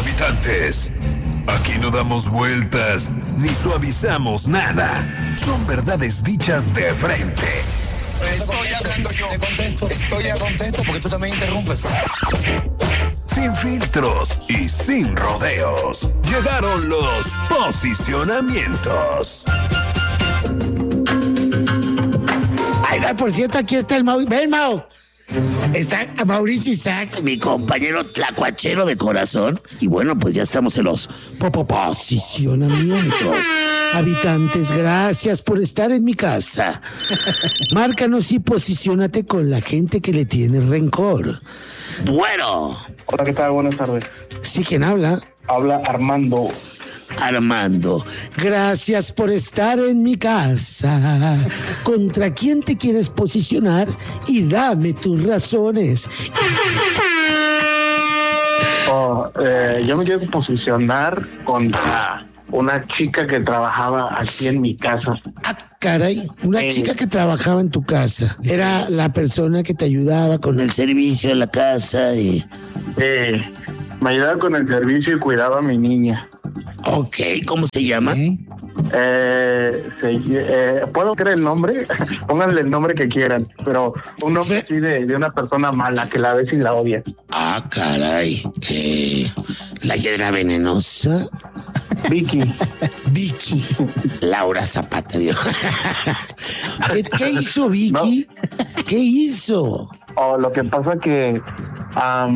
Habitantes, aquí no damos vueltas ni suavizamos nada. Son verdades dichas de frente. Estoy hablando yo. Estoy contento porque tú también interrumpes. Sin filtros y sin rodeos. Llegaron los posicionamientos. Ay, por cierto, aquí está el Mau. Ven, Mau. Está Mauricio Isaac, mi compañero tlacuachero de corazón. Y bueno, pues ya estamos en los posicionamientos. Habitantes, gracias por estar en mi casa. Márcanos y posiciónate con la gente que le tiene rencor. Bueno. Hola, ¿qué tal? Buenas tardes. ¿Sí, quién habla? Habla Armando. Armando, gracias por estar en mi casa. ¿Contra quién te quieres posicionar? Y dame tus razones. Yo me quiero posicionar contra una chica que trabajaba aquí en mi casa. Ah, caray, una chica que trabajaba en tu casa. Era la persona que te ayudaba con el servicio de la casa y... me ayudaba con el servicio y cuidaba a mi niña. Ok, ¿cómo se llama? ¿Puedo creer el nombre? Pónganle el nombre que quieran, pero un nombre así de una persona mala que la ves y la odias. Ah, caray. ¿La hiedra venenosa? Vicky. Laura Zapata, Dios. ¿Qué hizo Vicky? No. ¿Qué hizo? Lo que pasa que la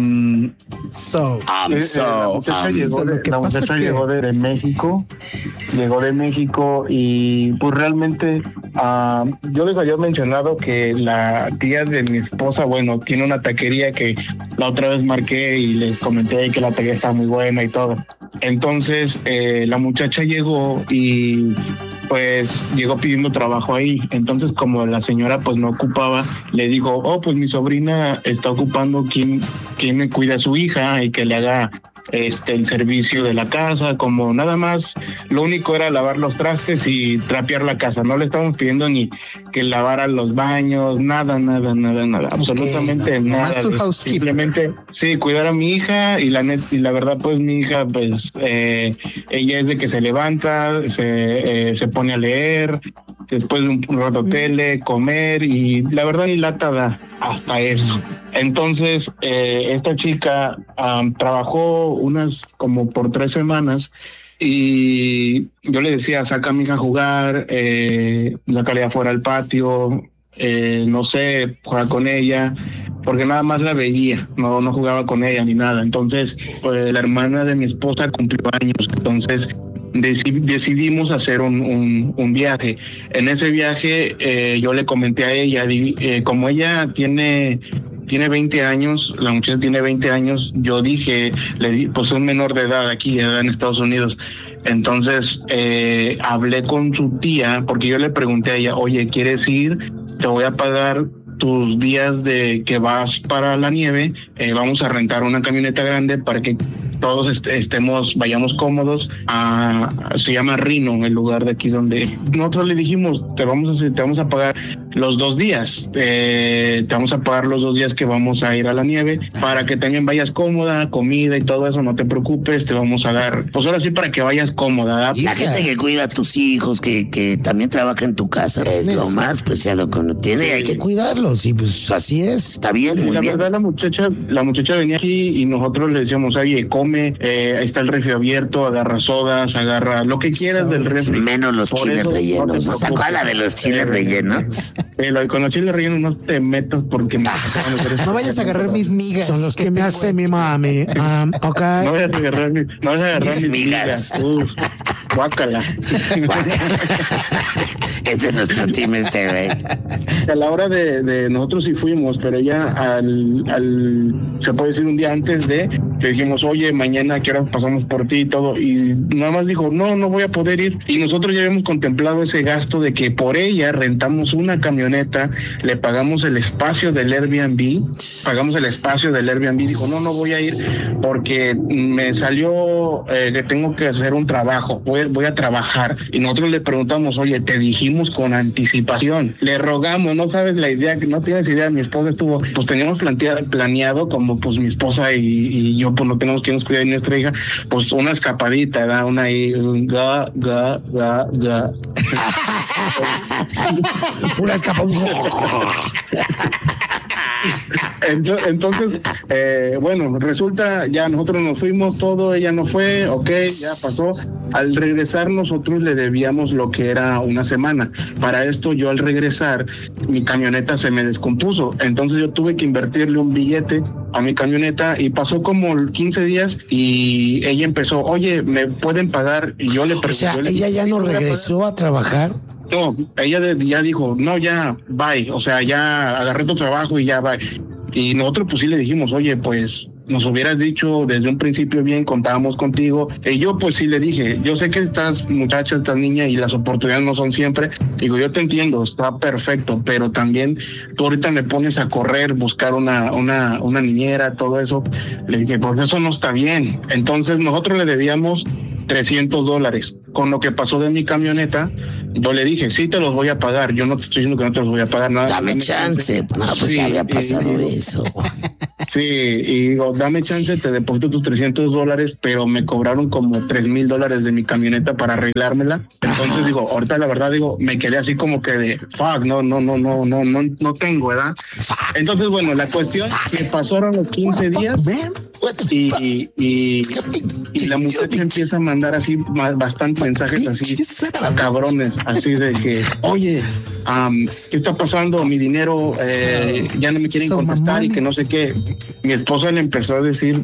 muchacha llegó de México. Llegó de México y pues realmente yo les había mencionado que la tía de mi esposa, bueno, tiene una taquería que la otra vez marqué y les comenté que la taquería está muy buena y todo. Entonces la muchacha llegó y pues llegó pidiendo trabajo ahí. Entonces, como la señora pues no ocupaba, le dijo, pues mi sobrina está ocupando quién me cuida a su hija y que le haga el servicio de la casa, como nada más, lo único era lavar los trastes y trapear la casa. No le estábamos pidiendo ni que lavara los baños, nada, absolutamente nada. Simplemente, sí, cuidar a mi hija y la verdad, pues mi hija, pues ella es de que se levanta, se pone a leer, después de un rato tele, comer y la verdad ni lata da hasta eso. Entonces, esta chica trabajó unas como por 3 semanas y yo le decía, saca a mi hija a jugar, sácale afuera al patio, no sé, juega con ella, porque nada más la veía, no jugaba con ella ni nada. Entonces, pues, la hermana de mi esposa cumplió años, entonces decidimos hacer un viaje. En ese viaje yo le comenté a ella, como ella tiene 20 años, la muchacha tiene 20 años, yo dije, pues es menor de edad aquí en Estados Unidos. Entonces hablé con su tía, porque yo le pregunté a ella, oye, ¿quieres ir? Te voy a pagar tus días de que vas para la nieve, vamos a rentar una camioneta grande para que todos vayamos cómodos. Se llama Reno, el lugar de aquí donde nosotros le dijimos, te vamos a pagar los 2 días, te vamos a pagar los 2 días que vamos a ir a la nieve para que también vayas cómoda, comida y todo eso, no te preocupes, te vamos a dar, pues ahora sí para que vayas cómoda, ¿verdad? Y la gente que cuida a tus hijos, que también trabaja en tu casa, es lo más preciado que uno tiene y hay que cuidarlos, y pues así es, está bien, muy la bien. Verdad, la muchacha venía aquí y nosotros le decíamos, oye, come, ahí está el refri abierto, agarra sodas, agarra lo que quieras del refri. Menos los chiles rellenos. ¿Se acuerda de los chiles rellenos? Con los chiles rellenos no te metas porque no vayas a agarrar mis migas. Son los que me hace mi mami. Ok. No vayas a agarrar mis migas. Guácala. Este es nuestro team, güey. A la hora de nosotros sí fuimos, pero ya se puede decir un día antes que dijimos, oye, mañana que hora pasamos por ti y todo, y nada más dijo, no voy a poder ir. Y nosotros ya habíamos contemplado ese gasto de que por ella rentamos una camioneta, le pagamos el espacio del Airbnb, dijo, no voy a ir porque me salió que tengo que hacer un trabajo, voy a trabajar. Y nosotros le preguntamos, oye, te dijimos con anticipación, le rogamos, no sabes la idea, no tienes idea, mi esposa estuvo, pues teníamos planeado como pues mi esposa y yo yo pues no tenemos quien nos cuide de nuestra hija, pues una escapadita, ¿verdad? Una ahí, ga. Una escapadita. Entonces, bueno, resulta, ya nosotros nos fuimos todo, ella no fue, ok, ya pasó. Al regresar nosotros le debíamos lo que era una semana. Para esto yo al regresar, mi camioneta se me descompuso, entonces yo tuve que invertirle un billete a mi camioneta y pasó como 15 días y ella empezó, oye, ¿me pueden pagar? Y yo le pregunté. O sea, ella ya no regresó a trabajar. No, ella ya dijo, no, ya, bye, o sea, ya agarré tu trabajo y ya, bye. Y nosotros pues sí le dijimos, oye, pues nos hubieras dicho desde un principio bien, contábamos contigo. Y yo pues sí le dije, yo sé que estas muchachas, estas niñas y las oportunidades no son siempre. Digo, yo te entiendo, está perfecto, pero también tú ahorita me pones a correr, buscar una niñera, todo eso. Le dije, pues eso no está bien. Entonces nosotros le debíamos $300. Con lo que pasó de mi camioneta, yo le dije, sí te los voy a pagar, yo no te estoy diciendo que no te los voy a pagar, nada. Dame chance. No, pues sí, ya había pasado eso. Sí, y digo, dame chance, te deposito tus $300, pero me cobraron como $3,000 de mi camioneta para arreglármela. Entonces digo, ahorita la verdad digo, me quedé así como que de fuck, no tengo, ¿verdad? Entonces bueno, la cuestión que pasaron los 15 días y la muchacha empieza a mandar así bastantes mensajes así cabrones, así de que, oye, ¿qué está pasando? Mi dinero ya no me quieren contestar y que no sé qué. Mi esposa le empezó a decir,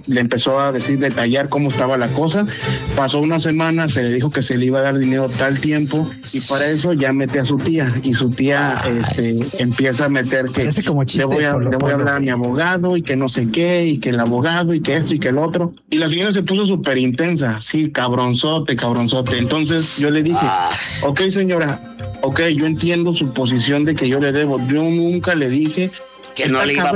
detallar cómo estaba la cosa. Pasó una semana, se le dijo que se le iba a dar dinero tal tiempo y para eso ya mete a su tía y su tía empieza a meter que le voy a hablar a mi abogado y que no sé qué y que el abogado y que esto y que el otro. Y la señora se puso súper intensa, sí, cabronzote. Entonces yo le dije, ok señora, ok, yo entiendo su posición de que yo le debo. Yo nunca le dije que no le iba a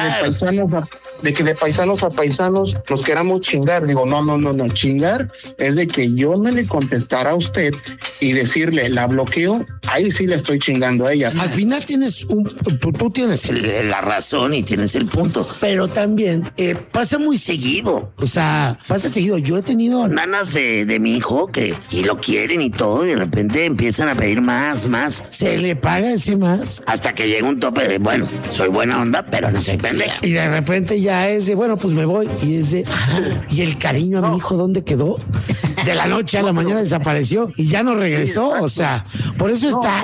pagar. De que de paisanos a paisanos nos queramos chingar. Digo, no, chingar es de que yo no le contestara a usted y decirle, la bloqueo, ahí sí le estoy chingando a ella. Al final tienes tú tienes la razón y tienes el punto, pero también pasa muy seguido, o sea, pasa seguido. Yo he tenido nanas de mi hijo que y lo quieren y todo, y de repente empiezan a pedir más, se le paga ese más, hasta que llega un tope de, bueno, soy buena onda, pero no soy pendeja. Y de repente ya es de, bueno, pues me voy, y es de, y el cariño a mi hijo, ¿dónde quedó? De la noche a la mañana desapareció y ya no regresó, o sea, por eso está.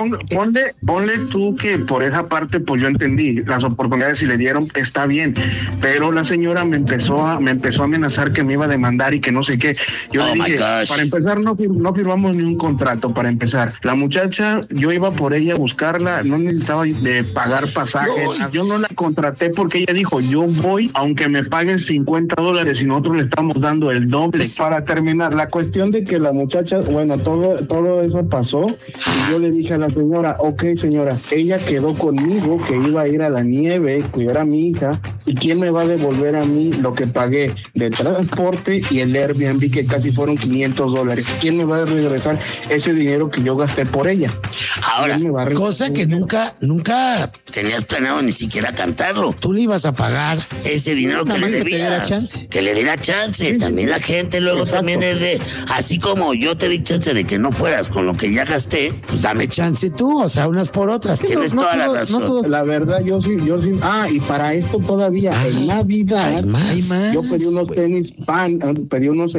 Ponle tú que por esa parte, pues yo entendí, las oportunidades si le dieron, está bien, pero la señora me empezó a amenazar que me iba a demandar y que no sé qué. Yo le dije, para empezar, no firmamos ni un contrato, para empezar. La muchacha, yo iba por ella a buscarla, no necesitaba de pagar pasajes, yo no la contraté porque ella dijo, yo voy, aunque me paguen $50 y nosotros le estamos dando el doble. Para terminar, la cuestión de que la muchacha, bueno, todo eso pasó y yo le dije a la señora, ok señora, ella quedó conmigo que iba a ir a la nieve, cuidar a mi hija, y quién me va a devolver a mí lo que pagué de transporte y el Airbnb que casi fueron $500. ¿Quién me va a regresar ese dinero que yo gasté por ella? Ahora, cosa que nunca tenías planeado ni siquiera cantarlo. Tú le ibas a pagar ese dinero que le debías. Que le diera chance. Sí, también la gente luego también es de, así como yo te di chance de que no fueras con lo que ya gasté, pues dame chance tú, o sea, unas por otras. Sí, tienes toda la razón. La verdad, yo sí. Y para esto todavía, en Navidad, yo pedí unos tenis pedí unos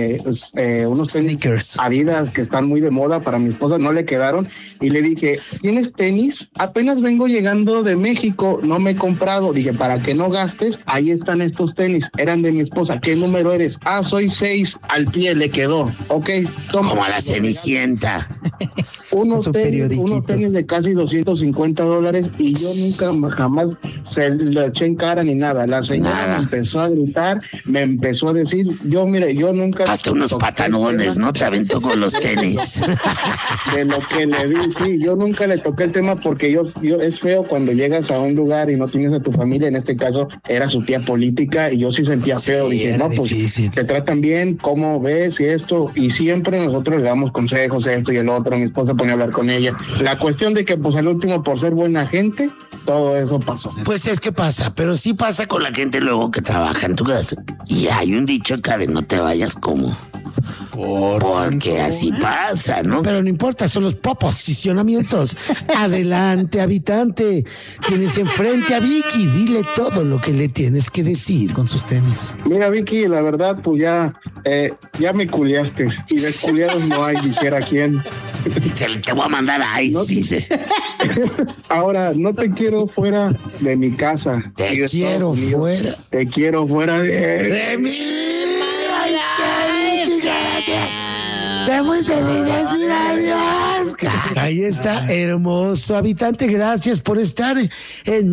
tenis sneakers Adidas que están muy de moda para mi esposa, no le quedaron, y le dije, ¿tienes tenis? Apenas vengo llegando de México, no me he comprado. Dije, para que no gastes, ahí están estos tenis, eran de mi esposa. ¿Qué número eres? Soy 6, al pie le quedó. Ok, toma. Como a la Cenicienta. Unos tenis de casi $250 y yo nunca jamás se lo eché en cara ni nada. La señora me empezó a gritar, me empezó a decir, yo nunca... Hasta unos patanones, ¿no? Te aventó con los tenis. De lo que le di, sí, yo nunca le toqué el tema porque yo es feo cuando llegas a un lugar y no tienes a tu familia, en este caso era su tía política, y yo sí sentía feo. Dije, no, pues difícil. Te tratan bien, ¿cómo ves? Y esto, y siempre nosotros le damos consejos, esto y el otro. Mi esposa ponía a hablar con ella. La cuestión de que, pues al último, por ser buena gente, todo eso pasó. Pues ¿sabes qué pasa? Pero sí pasa con la gente luego que trabaja en tu casa. Y hay un dicho acá de no te vayas como... Porque así pasa, ¿no? Pero no importa, son los posicionamientos. Adelante, habitante. Tienes enfrente a Vicky. Dile todo lo que le tienes que decir. Con sus tenis. Mira, Vicky, la verdad, pues ya me culiaste. Y desculiados no hay, dijera quién. Te voy a mandar a ISIS. Ahora, no te quiero fuera de mi casa. Te quiero fuera. Te quiero fuera de mí. Te fuiste sin decir adiós. Ahí está, hermoso habitante. Gracias por estar en